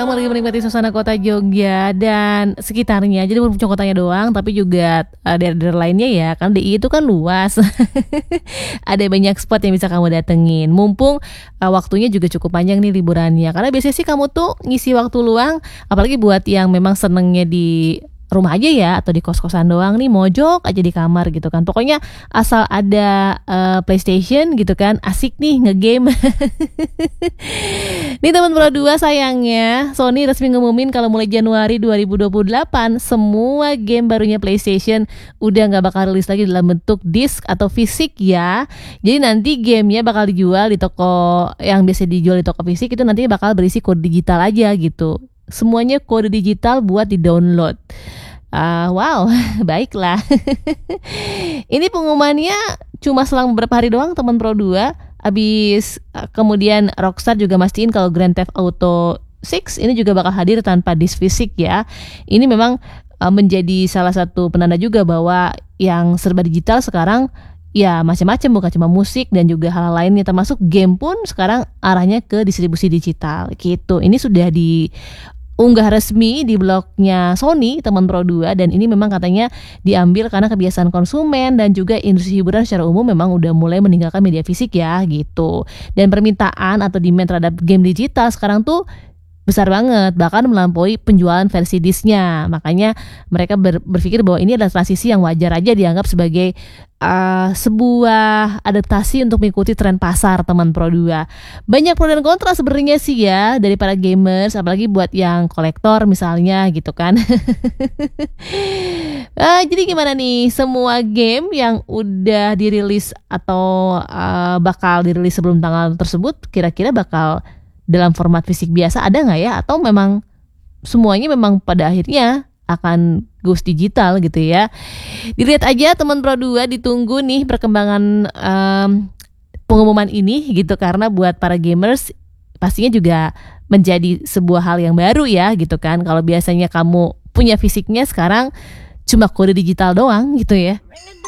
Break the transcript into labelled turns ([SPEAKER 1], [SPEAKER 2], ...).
[SPEAKER 1] kamu lagi menikmati suasana kota Jogja dan sekitarnya. Jadi bukan cuma kotanya doang, tapi juga daerah-daerah lainnya ya. Kan DI itu kan luas. Ada banyak spot yang bisa kamu datengin. Mumpung waktunya juga cukup panjang nih liburannya. Karena biasanya sih kamu tuh ngisi waktu luang, apalagi buat yang memang senengnya di rumah aja ya, atau di kos-kosan doang nih, mojok aja di kamar gitu kan. Pokoknya asal ada PlayStation gitu kan, asik nih ngegame. Nih teman Pro 2, sayangnya Sony resmi ngumumin kalau mulai Januari 2028 semua game barunya PlayStation udah gak bakal rilis lagi dalam bentuk disk atau fisik ya. Jadi nanti gamenya bakal dijual di toko yang biasa dijual di toko fisik, itu nantinya bakal berisi kode digital aja gitu. Semuanya kode digital buat di-download. Wow, baiklah. Ini pengumumannya cuma selang beberapa hari doang teman Pro 2. Abis kemudian Rockstar juga mastiin kalau Grand Theft Auto 6 ini juga bakal hadir tanpa disk fisik ya. Ini memang menjadi salah satu penanda juga bahwa yang serba digital sekarang ya macam-macam, bukan cuma musik dan juga hal lainnya, termasuk game pun sekarang arahnya ke distribusi digital gitu. Ini sudah diunggah resmi di blognya Sony teman Pro 2, dan ini memang katanya diambil karena kebiasaan konsumen dan juga industri hiburan secara umum memang udah mulai meninggalkan media fisik ya gitu. Dan permintaan atau demand terhadap game digital sekarang tuh besar banget, bahkan melampaui penjualan versi disknya. Makanya mereka berpikir bahwa ini adalah transisi yang wajar aja dianggap sebagai sebuah adaptasi untuk mengikuti tren pasar teman Pro 2. Banyak pro dan kontra sebenarnya sih ya dari para gamers, apalagi buat yang kolektor misalnya gitu kan. Jadi gimana nih, semua game yang udah dirilis atau bakal dirilis sebelum tanggal tersebut kira-kira bakal dalam format fisik biasa ada nggak ya, atau memang semuanya memang pada akhirnya akan goes digital gitu ya. Dilihat aja teman Pro 2, ditunggu nih perkembangan pengumuman ini gitu, karena buat para gamers pastinya juga menjadi sebuah hal yang baru ya gitu kan. Kalau biasanya kamu punya fisiknya, sekarang cuma kode digital doang gitu ya.